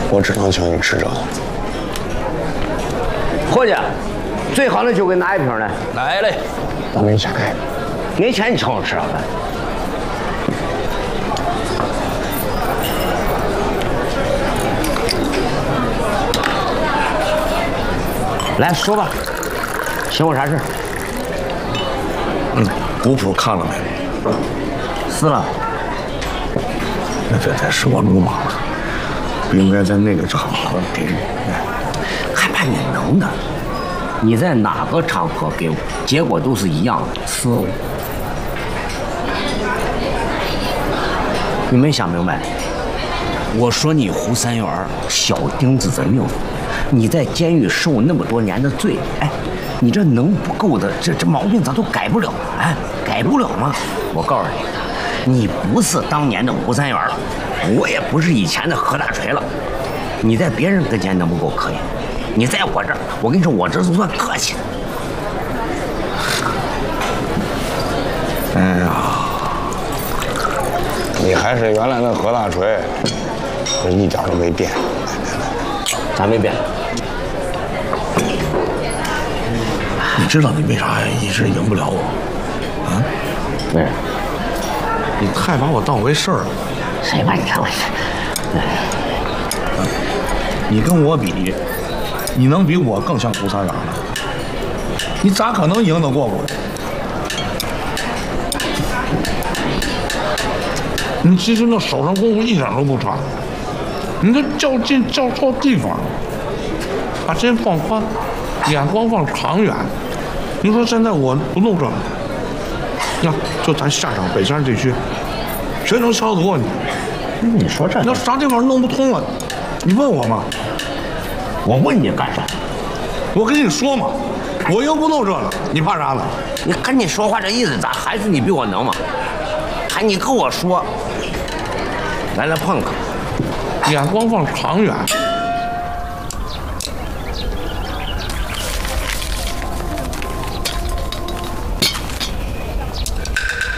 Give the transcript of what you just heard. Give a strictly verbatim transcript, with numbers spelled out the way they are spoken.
我只能请你吃这个。 伙计，最好的酒给哪一瓶呢？ 来嘞， 我没钱。 没钱你请我吃啥饭？来说吧，请我啥事？ 嗯，古谱看了没？ 撕了。 那这才是我鲁莽了，不应该在那个场合给你。 还怕你能呢？你在哪个场合给我，结果都是一样的，撕了。你没想明白？我说你胡三元小钉子的命，你在监狱受那么多年的罪，哎，你这能不够的，这这毛病咋都改不了？哎，改不了吗？我告诉你，你不是当年的胡三元了，我也不是以前的何大锤了。你在别人跟前能不够可以，你在我这儿，我跟你说，我这是算客气的。 哎呀， 你还是原来的何大锤，一点都没变。 咋没变？ 你知道你为啥一直赢不了我？啊？ 为啥？ 你太把我当回事儿了。 谁把你当回事？ 你跟我比，你能比我更像胡三元吗？你咋可能赢得过我？你其实那手上功夫一点都不差，你这较劲较错地方了，把心放宽，眼光放长远。你说现在我不弄这个，那就咱下场北山地区，谁能敲得过你？ 你说这， 你要啥地方弄不通了，你问我嘛。 我问你干啥？ 我跟你说嘛，我又不弄这个，你怕啥呢？ 你跟你说话这意思咋还是你比我能嘛？还你跟我说，来来碰碰， 眼光放长远，